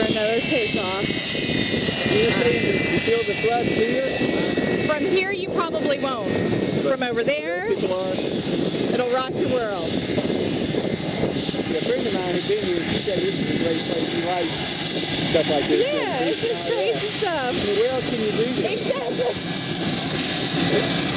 another takeoff. You feel the thrust here? From here, you probably won't. From over there, it'll rock your world. Yeah, a friend of mine who's been here, she said this is a great place. She likes stuff like this. Yeah, it's just crazy stuff. I mean, where else can you do this? Exactly.